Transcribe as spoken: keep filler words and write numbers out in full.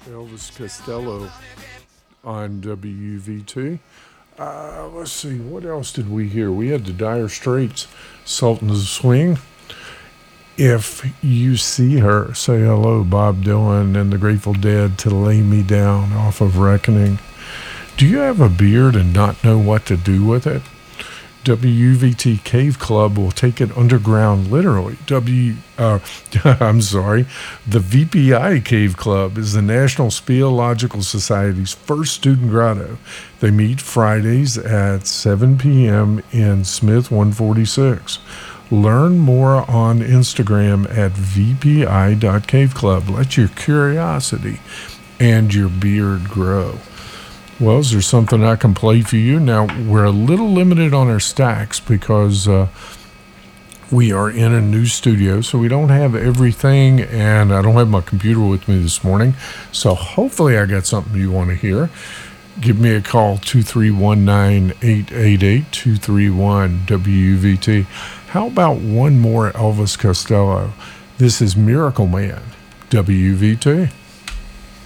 Elvis Costello on W V T. Uh, let's see, what else did we hear? We had the Dire Straits, Sultans of Swing. If you see her, say hello, Bob Dylan and the Grateful Dead, to Lay Me Down off of Reckoning. Do you have a beard and not know what to do with it? W V T Cave Club will take it underground, literally. W, uh, I'm sorry. The V P I Cave Club is the National Speleological Society's first student grotto. They meet Fridays at seven p.m. in Smith one forty-six. Learn more on Instagram at v p i dot cave club. Let your curiosity and your beard grow. Well, is there something I can play for you? Now, we're a little limited on our stacks because uh, we are in a new studio, so we don't have everything, and I don't have my computer with me this morning. So hopefully I got something you want to hear. Give me a call, two three one nine, eight eight eight, two three one, W V T. How about one more Elvis Costello? This is Miracle Man, W V T.